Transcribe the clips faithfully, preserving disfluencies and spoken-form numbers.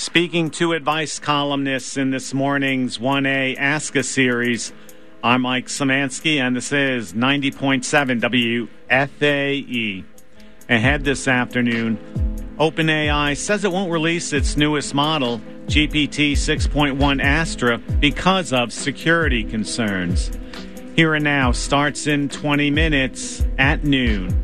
Speaking to advice columnists in this morning's one A Ask A series, I'm Mike Szymanski, and this is ninety point seven W F A E. Ahead this afternoon, OpenAI says it won't release its newest model, G P T six point one Astra, because of security concerns. Here and Now starts in twenty minutes at noon.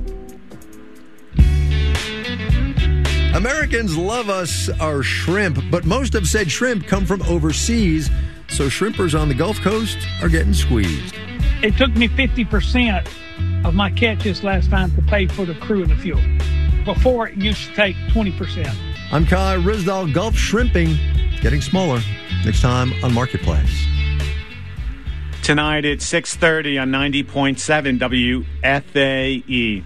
Americans love us our shrimp, but most have said shrimp come from overseas, so shrimpers on the Gulf Coast are getting squeezed. It took me fifty percent of my catches last time to pay for the crew and the fuel. Before, it used to take twenty percent. I'm Kai Risdall. Gulf shrimping getting smaller. Next time on Marketplace. Tonight at six thirty on ninety point seven W F A E.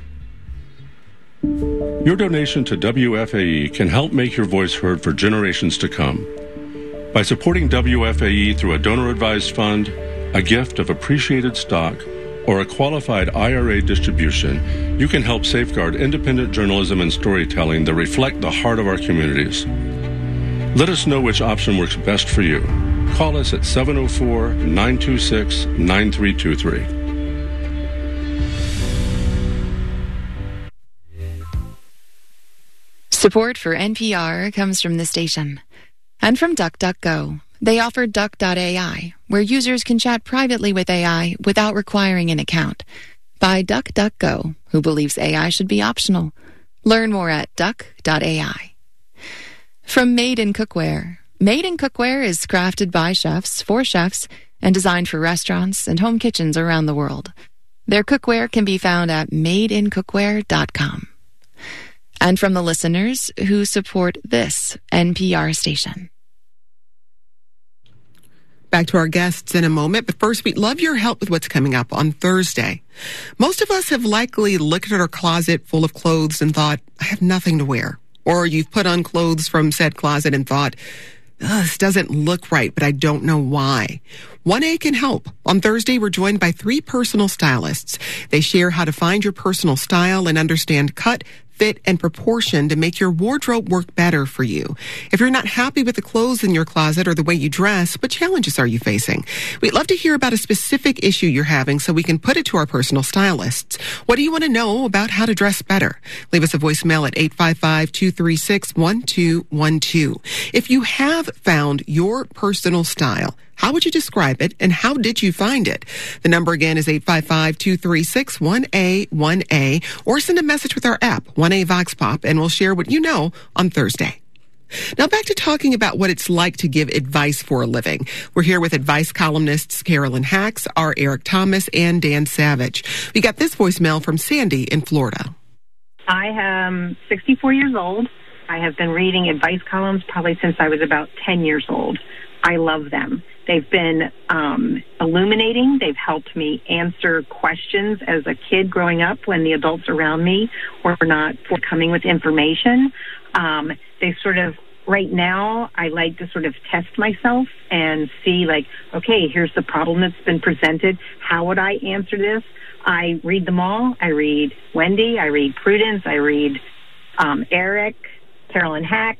Your donation to W F A E can help make your voice heard for generations to come. By supporting W F A E through a donor-advised fund, a gift of appreciated stock, or a qualified I R A distribution, you can help safeguard independent journalism and storytelling that reflect the heart of our communities. Let us know which option works best for you. Call us at seven oh four, nine two six, nine three two three. Support for N P R comes from the station and from DuckDuckGo. They offer Duck dot A I, where users can chat privately with A I without requiring an account. By DuckDuckGo, who believes A I should be optional. Learn more at Duck dot A I. From Made in Cookware. Made in Cookware is crafted by chefs for chefs and designed for restaurants and home kitchens around the world. Their cookware can be found at made in cookware dot com. And from the listeners who support this N P R station. Back to our guests in a moment, but first, we'd love your help with what's coming up on Thursday. Most of us have likely looked at our closet full of clothes and thought, I have nothing to wear. Or you've put on clothes from said closet and thought, this doesn't look right, but I don't know why. one A can help. On Thursday, we're joined by three personal stylists. They share how to find your personal style and understand cut, fit, and proportion to make your wardrobe work better for you. If you're not happy with the clothes in your closet or the way you dress, what challenges are you facing? We'd love to hear about a specific issue you're having so we can put it to our personal stylists. What do you want to know about how to dress better? Leave us a voicemail at eight five five, two three six, one two one two. If you have found your personal style, how would you describe it, and how did you find it? The number again is eight five five, two three six, one A one A, or send a message with our app, one A Vox Pop, and we'll share what you know on Thursday. Now back to talking about what it's like to give advice for a living. We're here with advice columnists Carolyn Hax, R. Eric Thomas, and Dan Savage. We got this voicemail from Sandy in Florida. I am sixty-four years old. I have been reading advice columns probably since I was about ten years old. I love them. They've been um, illuminating. They've helped me answer questions as a kid growing up when the adults around me were not forthcoming with information. Um, they sort of, right now, I like to sort of test myself and see, like, okay, here's the problem that's been presented. How would I answer this? I read them all. I read Wendy. I read Prudence. I read um, Eric, Carolyn Hax,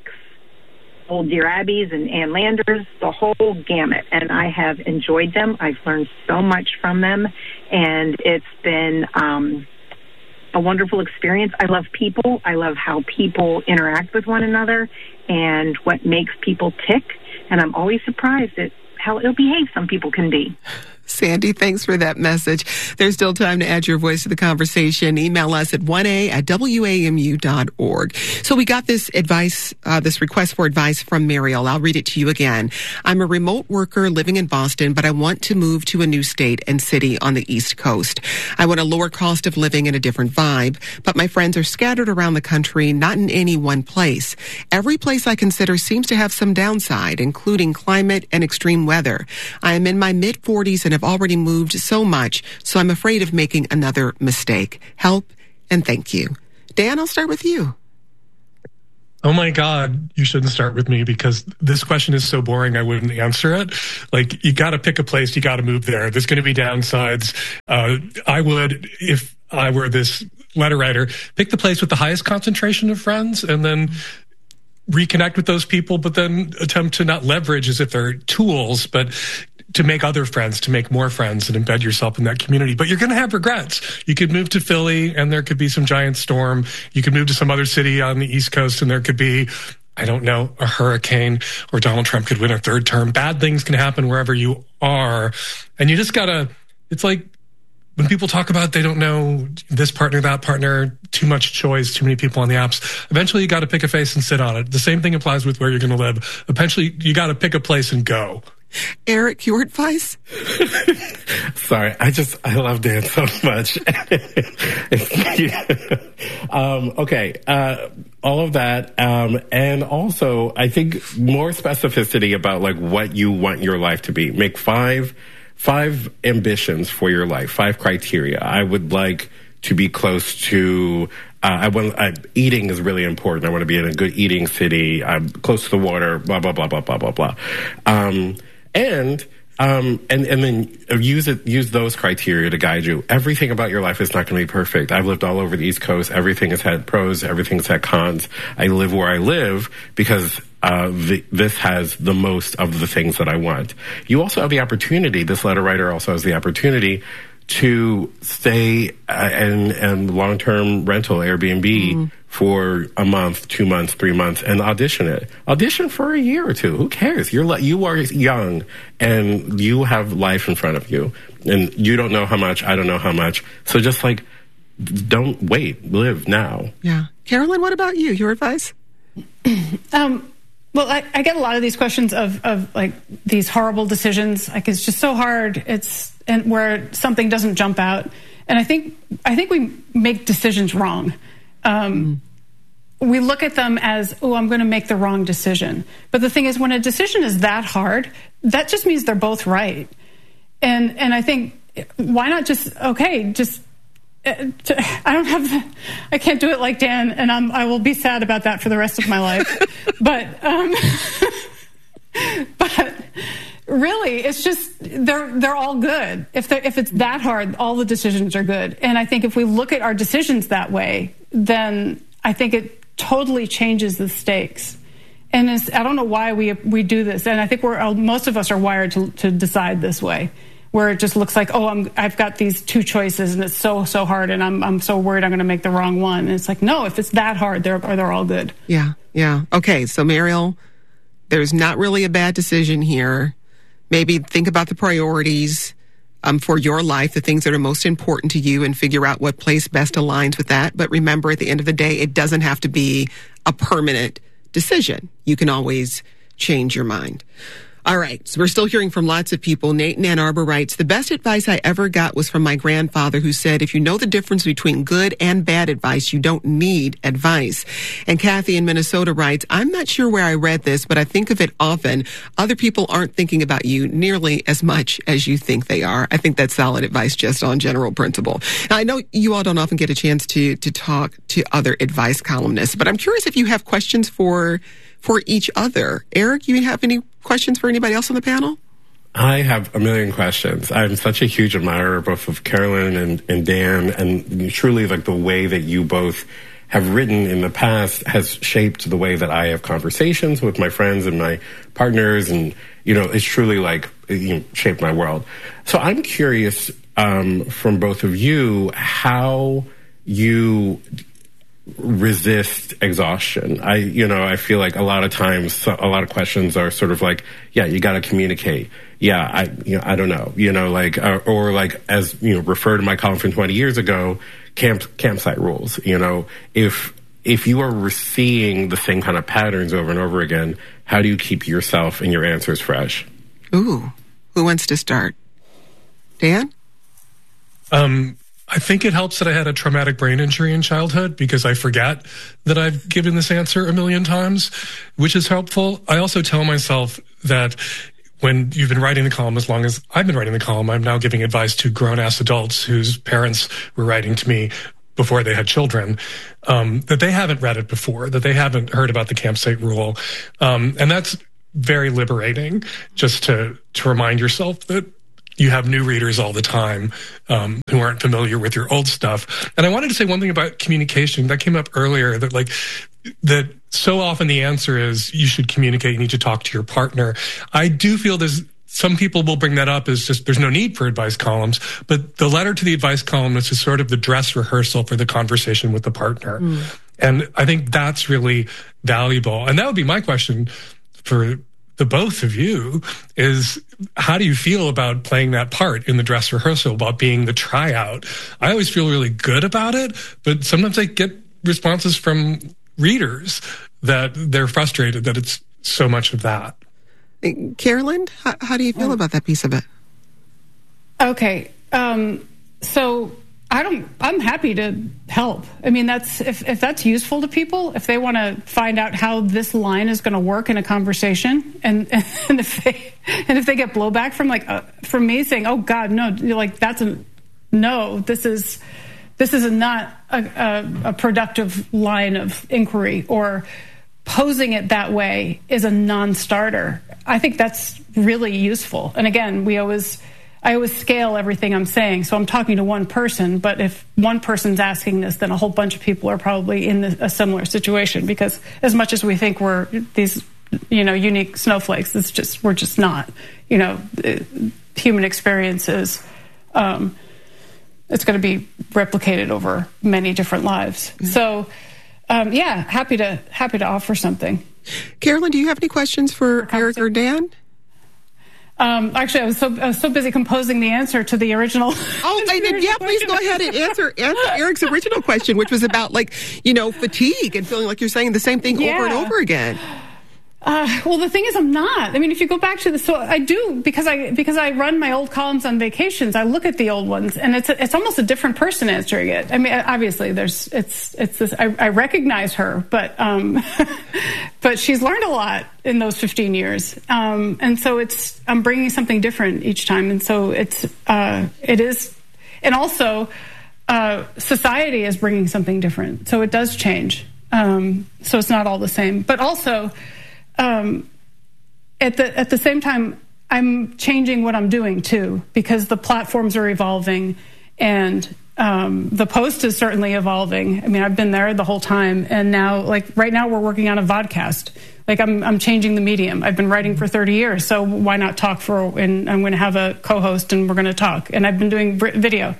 Old Dear Abbeys and Ann Landers, the whole gamut, and I have enjoyed them. I've learned so much from them, and it's been um, a wonderful experience. I love people. I love how people interact with one another and what makes people tick, and I'm always surprised at how ill-behaved some people can be. Sandy, thanks for that message. There's still time to add your voice to the conversation. Email us at one A at W A M U dot org. So we got this advice, uh, this request for advice from Mariel. I'll read it to you again. I'm a remote worker living in Boston, but I want to move to a new state and city on the East Coast. I want a lower cost of living and a different vibe, but my friends are scattered around the country, not in any one place. Every place I consider seems to have some downside, including climate and extreme weather. I am in my mid-forties and have already moved so much, so I'm afraid of making another mistake. Help and thank you. Dan, I'll start with you. Oh my God, you shouldn't start with me because this question is so boring I wouldn't answer it. Like, you got to pick a place, you got to move there. There's going to be downsides. Uh, I would, if I were this letter writer, pick the place with the highest concentration of friends and then reconnect with those people, but then attempt to not leverage as if they're tools, but to make other friends, to make more friends and embed yourself in that community. But you're going to have regrets. You could move to Philly and there could be some giant storm. You could move to some other city on the East Coast and there could be, I don't know, a hurricane, or Donald Trump could win a third term. Bad things can happen wherever you are. And you just got to, it's like when people talk about they don't know this partner, that partner, too much choice, too many people on the apps. Eventually you got to pick a face and sit on it. The same thing applies with where you're going to live. Eventually you got to pick a place and go. Eric, your advice? Sorry, I just, I love Dan so much. um, okay, uh, all of that. Um, and also, I think more specificity about like what you want your life to be. Make five, five ambitions for your life, five criteria. I would like to be close to, uh, I want, I, eating is really important. I want to be in a good eating city. I'm close to the water, blah, blah, blah, blah, blah, blah, blah. Um, And, um, and, and then use it, use those criteria to guide you. Everything about your life is not going to be perfect. I've lived all over the East Coast. Everything has had pros. Everything has had cons. I live where I live because, uh, the, this has the most of the things that I want. You also have the opportunity, this letter writer also has the opportunity to stay uh, in, in long-term rental Airbnb mm. for a month, two months, three months, and audition it. Audition for a year or two. Who cares? You're you are young, and you have life in front of you, and you don't know how much. I don't know how much. So just like, don't wait. Live now. Yeah, Carolyn. What about you? Your advice? um. Well, I, I get a lot of these questions of, of like these horrible decisions. Like it's just so hard. It's and where something doesn't jump out. And I think I think we make decisions wrong. Um, mm. We look at them as, oh, I'm going to make the wrong decision. But the thing is, when a decision is that hard, that just means they're both right. And and I think why not just okay, just. I don't have the, I can't do it like Dan, and I'm, I will be sad about that for the rest of my life. but, um, but really, it's just they're they're all good. If they if it's that hard, all the decisions are good. And I think if we look at our decisions that way, then I think it totally changes the stakes. And it's, I don't know why we we do this, and I think we're most of us are wired to to decide this way. Where it just looks like, oh, I'm, I've got these two choices and it's so, so hard and I'm I'm so worried I'm going to make the wrong one. And it's like, no, if it's that hard, they're, they're all good. Yeah, yeah. Okay, so Mariel, there's not really a bad decision here. Maybe think about the priorities um, for your life, the things that are most important to you, and figure out what place best aligns with that. But remember, at the end of the day, it doesn't have to be a permanent decision. You can always change your mind. All right, so we're still hearing from lots of people. Nate in Ann Arbor writes, the best advice I ever got was from my grandfather, who said, if you know the difference between good and bad advice, you don't need advice. And Kathy in Minnesota writes, I'm not sure where I read this, but I think of it often. Other people aren't thinking about you nearly as much as you think they are. I think that's solid advice just on general principle. Now, I know you all don't often get a chance to, to talk to other advice columnists, but I'm curious if you have questions for for each other. Eric, you have any questions for anybody else on the panel? I have a million questions. I'm such a huge admirer both of Carolyn and, and Dan, and truly like the way that you both have written in the past has shaped the way that I have conversations with my friends and my partners, and, you know, it's truly like, you know, shaped my world. So I'm curious um, from both of you how you resist exhaustion. I, you know, I feel like a lot of times, a lot of questions are sort of like, yeah, you got to communicate. Yeah, I, you know, I don't know, you know, like, uh, or like, as, you know, refer to my column from twenty years ago, camp, campsite rules. You know, if, if you are seeing the same kind of patterns over and over again, how do you keep yourself and your answers fresh? Ooh, who wants to start? Dan? Um, I think it helps that I had a traumatic brain injury in childhood because I forget that I've given this answer a million times, which is helpful. I also tell myself that when you've been writing the column as long as I've been writing the column, I'm now giving advice to grown-ass adults whose parents were writing to me before they had children, um, that they haven't read it before, that they haven't heard about the campsite rule. Um, and that's very liberating, just to, to remind yourself that you have new readers all the time um, who aren't familiar with your old stuff. And I wanted to say one thing about communication that came up earlier, that like that so often the answer is you should communicate, you need to talk to your partner. I do feel there's some people will bring that up as just there's no need for advice columns, but the letter to the advice columnist is sort of the dress rehearsal for the conversation with the partner. Mm. And I think that's really valuable. And that would be my question for the both of you is how do you feel about playing that part in the dress rehearsal, about being the tryout? I always feel really good about it, but sometimes I get responses from readers that they're frustrated that it's so much of that. Carolyn, how, how do you feel about that piece of it? Okay. Um, so I don't, I'm happy to help. I mean, that's, if, if that's useful to people, if they want to find out how this line is going to work in a conversation and, and if they, and if they get blowback from like, uh, from me saying, oh God, no, you're like, that's a, no, this is, this is a not a, a, a productive line of inquiry, or posing it that way is a non-starter. I think that's really useful. And again, we always, I always scale everything I'm saying. So I'm talking to one person, but if one person's asking this, then a whole bunch of people are probably in the, a similar situation, because as much as we think we're these, you know, unique snowflakes, it's just, we're just not, you know, human experiences. Um, it's going to be replicated over many different lives. Mm-hmm. So, um, yeah, happy to, happy to offer something. Carolyn, do you have any questions for Eric or Dan? Um, actually, I was so I was so busy composing the answer to the original. Oh, I did. Yeah, please go ahead and answer, answer Eric's original question, which was about, like, you know, fatigue and feeling like you're saying the same thing yeah. over and over again. Uh, well, the thing is, I'm not. I mean, if you go back to the, so I do, because I because I run my old columns on vacations. I look at the old ones, and it's a, it's almost a different person answering it. I mean, obviously, there's it's it's this. I, I recognize her, but um, but she's learned a lot in those fifteen years, um, and so it's I'm bringing something different each time, and so it's uh, it is, and also uh, society is bringing something different, so it does change. Um, so it's not all the same, but also. Um, at the at the same time, I'm changing what I'm doing too, because the platforms are evolving, and um, the Post is certainly evolving. I mean, I've been there the whole time, and now, like right now, we're working on a vodcast. Like I'm I'm changing the medium. I've been writing for thirty years, so why not talk for? And I'm going to have a co-host, and we're going to talk. And I've been doing video,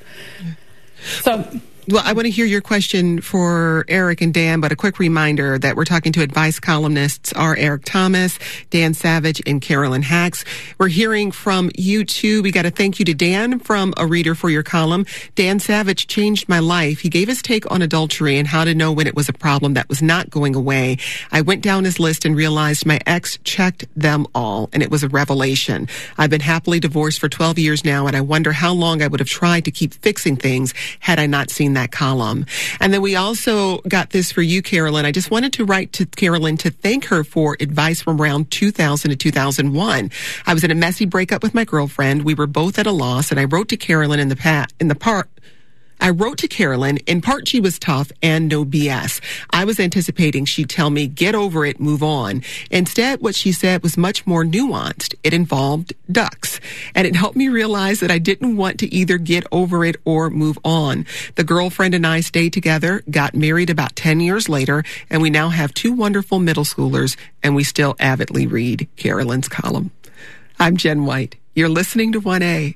so. Well, I want to hear your question for Eric and Dan, but a quick reminder that we're talking to advice columnists are Eric Thomas, Dan Savage, and Carolyn Hax. We're hearing from you too. We got a thank you to Dan from a reader for your column. Dan Savage changed my life. He gave his take on adultery and how to know when it was a problem that was not going away. I went down his list and realized my ex checked them all, and it was a revelation. I've been happily divorced for twelve years now, and I wonder how long I would have tried to keep fixing things had I not seen that column. And then we also got this for you, Carolyn. I just wanted to write to Carolyn to thank her for advice from around two thousand to two thousand one. I was in a messy breakup with my girlfriend. We were both at a loss, and I wrote to Carolyn in the pa- in the part I wrote to Carolyn. In part, she was tough and no B S. I was anticipating she'd tell me, get over it, move on. Instead, what she said was much more nuanced. It involved ducks. And it helped me realize that I didn't want to either get over it or move on. The girlfriend and I stayed together, got married about ten years later, and we now have two wonderful middle schoolers, and we still avidly read Carolyn's column. I'm Jen White. You're listening to one A.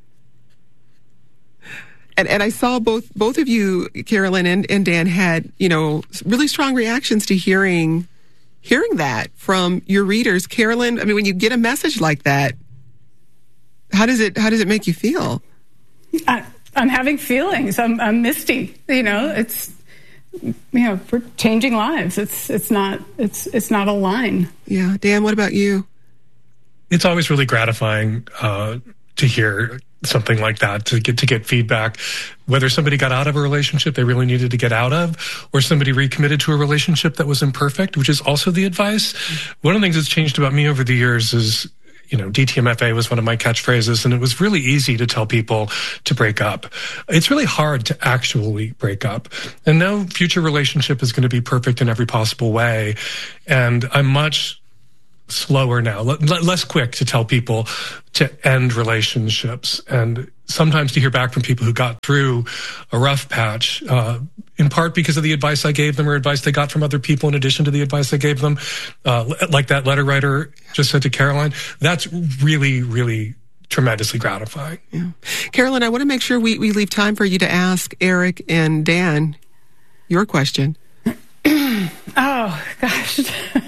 And, and I saw both both of you, Carolyn and, and Dan, had, you know, really strong reactions to hearing hearing that from your readers. Carolyn, I mean, when you get a message like that, how does it how does it make you feel? I, I'm having feelings. I'm, I'm misty. You know, it's you know, we're changing lives. It's it's not it's it's not a line. Yeah, Dan, what about you? It's always really gratifying uh, to hear something like that, to get to get feedback, whether somebody got out of a relationship they really needed to get out of, or somebody recommitted to a relationship that was imperfect, which is also the advice. Mm-hmm. One of the things that's changed about me over the years is, you know, D T M F A was one of my catchphrases, and it was really easy to tell people to break up. It's really hard to actually break up. And no future relationship is going to be perfect in every possible way. And I'm much slower now, l- less quick to tell people to end relationships, and sometimes to hear back from people who got through a rough patch, uh, in part because of the advice I gave them or advice they got from other people in addition to the advice I gave them. Uh, like that letter writer just said to Caroline, that's really, really tremendously gratifying. Yeah. Caroline, I want to make sure we, we leave time for you to ask Eric and Dan your question. Oh, gosh.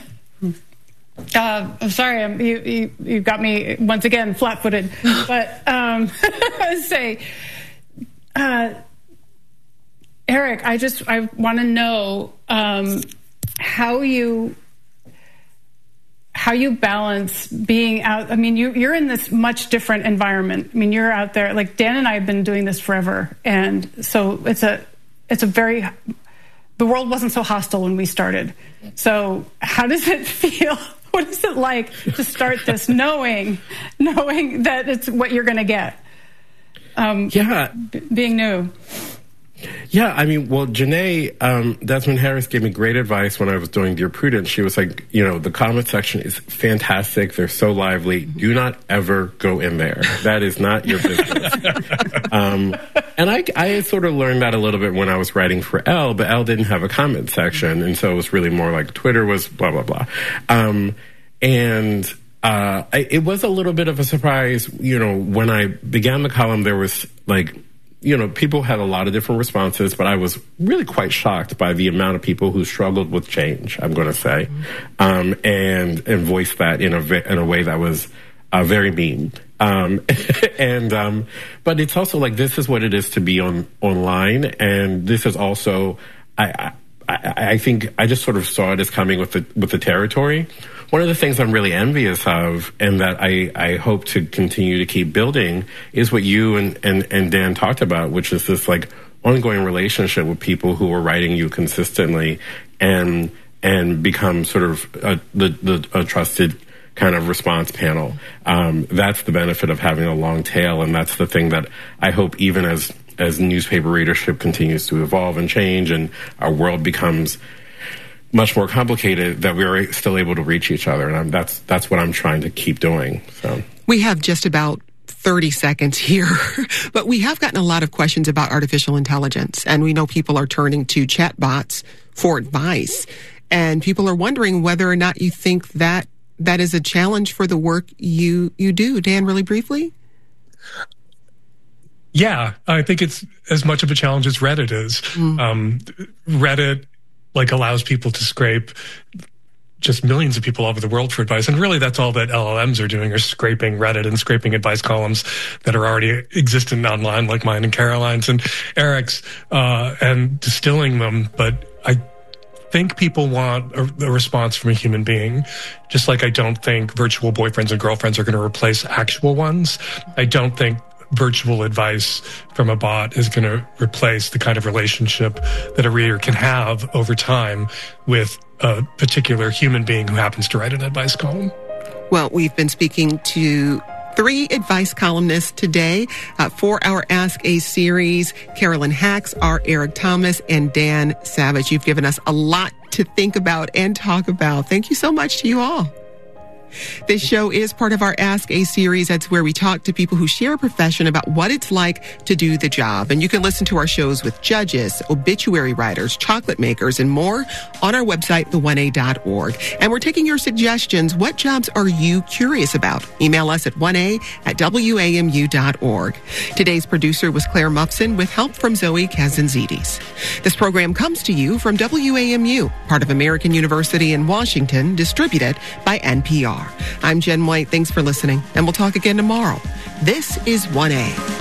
Uh, I'm sorry, I'm, you, you you got me once again flat-footed. But um, I say, uh, Eric, I just I want to know um, how you how you balance being out. I mean, you you're in this much different environment. I mean, you're out there. Like Dan and I have been doing this forever, and so it's a it's a very the world wasn't so hostile when we started. So how does it feel? What is it like to start this knowing, knowing that it's what you're going to get? Um, yeah. B- being new. Yeah, I mean, well, Janae, um, Desmond Harris gave me great advice when I was doing Dear Prudence. She was like, you know, the comment section is fantastic. They're so lively. Do not ever go in there. That is not your business. um, and I, I sort of learned that a little bit when I was writing for Elle, but Elle didn't have a comment section. And so it was really more like Twitter was blah, blah, blah. Um, and uh, I, it was a little bit of a surprise. You know, when I began the column, there was like, you know, people had a lot of different responses, but I was really quite shocked by the amount of people who struggled with change, I'm going to say, um, and and voiced that in a in a way that was uh, very mean. Um, and um, but it's also like this is what it is to be on online, and this is also I I, I think I just sort of saw it as coming with the with the territory. One of the things I'm really envious of and that I, I hope to continue to keep building is what you and, and, and Dan talked about, which is this like ongoing relationship with people who are writing you consistently and and become sort of a, the, the, a trusted kind of response panel. Um, that's the benefit of having a long tail, and that's the thing that I hope even as, as newspaper readership continues to evolve and change and our world becomes much more complicated, that we're still able to reach each other. And I'm, that's that's what I'm trying to keep doing. So we have just about thirty seconds here, but we have gotten a lot of questions about artificial intelligence. And we know people are turning to chatbots for advice. And people are wondering whether or not you think that that is a challenge for the work you, you do. Dan, really briefly? Yeah, I think it's as much of a challenge as Reddit is. Mm. Um, Reddit like allows people to scrape just millions of people all over the world for advice. And really that's all that L L Ms are doing, are scraping Reddit and scraping advice columns that are already existent online, like mine and Caroline's and Eric's, uh, and distilling them. But I think people want a, a response from a human being, just like I don't think virtual boyfriends and girlfriends are going to replace actual ones. I don't think virtual advice from a bot is going to replace the kind of relationship that a reader can have over time with a particular human being who happens to write an advice column. Well, we've been speaking to three advice columnists today uh, for our Ask A series. Carolyn Hax, R. Eric Thomas, and Dan Savage. You've given us a lot to think about and talk about. Thank you so much to you all. This show is part of our Ask A series. That's where we talk to people who share a profession about what it's like to do the job. And you can listen to our shows with judges, obituary writers, chocolate makers, and more on our website, the one a dot org. And we're taking your suggestions. What jobs are you curious about? Email us at one a at w a m u dot org. Today's producer was Claire Mufson with help from Zoe Kazantzidis. This program comes to you from W A M U, part of American University in Washington, distributed by N P R. I'm Jen White. Thanks for listening, and we'll talk again tomorrow. This is one A.